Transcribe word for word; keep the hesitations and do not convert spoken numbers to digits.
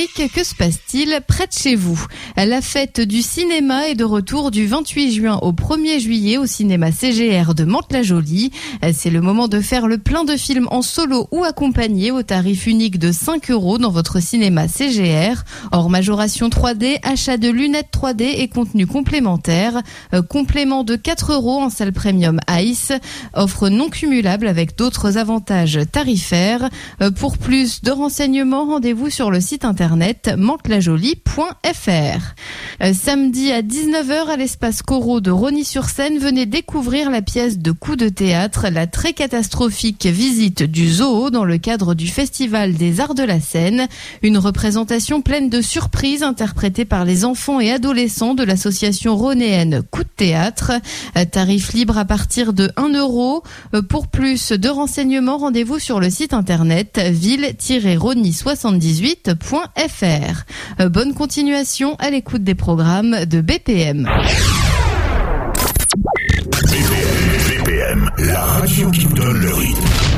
Cédric, que se passe-t-il près de chez vous ? La fête du cinéma est de retour du vingt-huit juin au premier juillet au cinéma C G R de Mantes-la-Jolie. C'est le moment de faire le plein de films en solo ou accompagné au tarif unique de cinq euros dans votre cinéma C G R. Hors majoration trois D, achat de lunettes trois D et contenu complémentaire. Euh, complément de quatre euros en salle premium Ice. Offre non cumulable avec d'autres avantages tarifaires. Euh, pour plus de renseignements, rendez-vous sur le site internet mantes-la-jolie point f r. Euh, samedi à dix-neuf heures à l'espace Corot de Rosny-sur-Seine, venez découvrir la pièce de coup de théâtre, la très catastrophique visite du zoo dans le cadre du Festival des Arts de la Seine. Une représentation pleine de surprises interprétée par les enfants et adolescents de l'association rhonéenne Coup de théâtre. Euh, tarif libre à partir de un euro. Euh, pour plus de renseignements, rendez-vous sur le site internet ville tiret rosny soixante-dix-huit point f r. Euh, bonne continuation à l'écoute des programmes de B P M. B